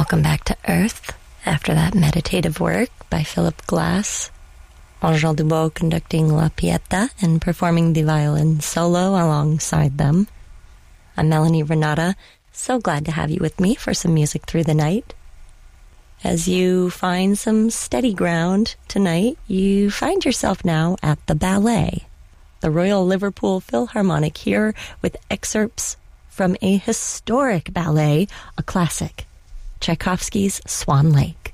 Welcome back to Earth after that meditative work by Philip Glass. Angel Dubois conducting La Pieta and performing the violin solo alongside them. I'm Melanie Renata. So glad to have you with me for some music through the night. As you find some steady ground tonight, you find yourself now at the ballet. The Royal Liverpool Philharmonic here with excerpts from a historic ballet, a classic, Tchaikovsky's Swan Lake.